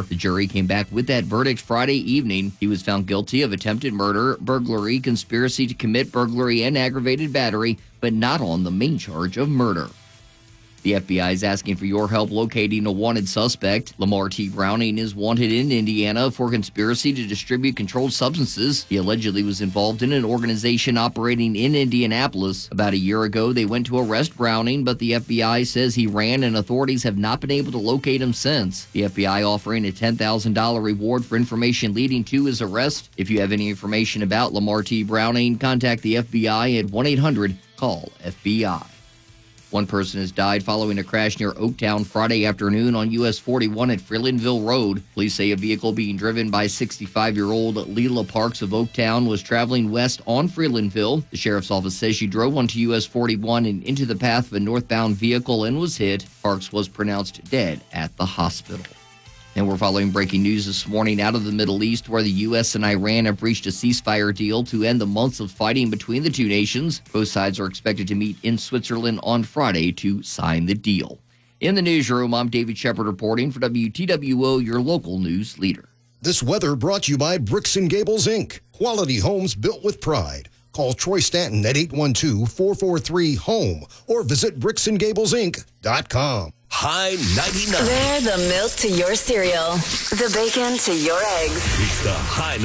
December. The jury came back with that verdict Friday evening. He was found guilty of attempted murder, burglary, conspiracy to commit burglary, and aggravated battery, but not on the main charge of murder. The FBI is asking for your help locating a wanted suspect. Lamar T. Browning is wanted in Indiana for conspiracy to distribute controlled substances. He allegedly was involved in an organization operating in Indianapolis. About a year ago, they went to arrest Browning, but the FBI says he ran and authorities have not been able to locate him since. The FBI offering a $10,000 reward for information leading to his arrest. If you have any information about Lamar T. Browning, contact the FBI at 1-800-CALL-FBI. One person has died following a crash near Oaktown Friday afternoon on US 41 at Freelandville Road. Police say a vehicle being driven by 65-year-old Leela Parks of Oaktown was traveling west on Freelandville. The sheriff's office says she drove onto US 41 and into the path of a northbound vehicle and was hit. Parks was pronounced dead at the hospital. And we're following breaking news this morning out of the Middle East, where the U.S. and Iran have reached a ceasefire deal to end the months of fighting between the two nations. Both sides are expected to meet in Switzerland on Friday to sign the deal. In the newsroom, I'm David Shepard reporting for WTWO, your local news leader. This weather brought to you by Bricks & Gables, Inc. Quality homes built with pride. Call Troy Stanton at 812-443-HOME or visit bricksandgablesinc.com. High 99. They're the milk to your cereal, the bacon to your eggs. It's the High